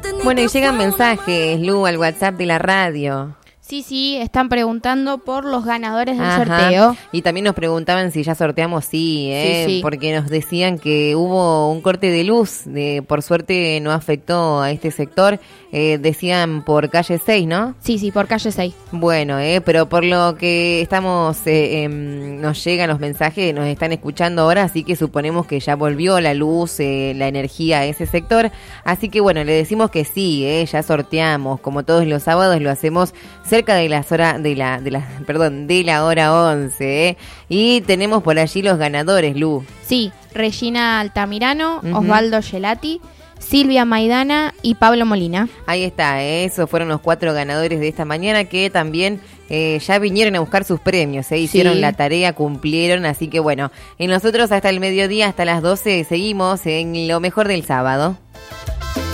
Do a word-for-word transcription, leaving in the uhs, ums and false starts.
Bueno, y llegan mensajes, Lu, al WhatsApp de la radio. Sí, sí, están preguntando por los ganadores del Ajá. sorteo. Y también nos preguntaban si ya sorteamos, sí, ¿eh? Sí, sí. Porque nos decían que hubo un corte de luz, de, por suerte no afectó a este sector, eh, decían por calle seis, ¿no? Sí, sí, por calle seis. Bueno, eh, pero por lo que estamos, eh, eh, nos llegan los mensajes, nos están escuchando ahora, así que suponemos que ya volvió la luz, eh, la energía a ese sector. Así que bueno, le decimos que sí, eh, ya sorteamos, como todos los sábados lo hacemos cerca de las horas de la, de la, perdón, de la hora once, ¿eh? Y tenemos por allí los ganadores, Lu. Sí, Regina Altamirano, Uh-huh. Osvaldo Gelati, Silvia Maidana y Pablo Molina. Ahí está, ¿eh? Esos fueron los cuatro ganadores de esta mañana que también eh, ya vinieron a buscar sus premios, ¿eh? Hicieron Sí. la tarea, cumplieron, así que bueno, y nosotros hasta el mediodía, hasta las doce, seguimos en lo mejor del sábado.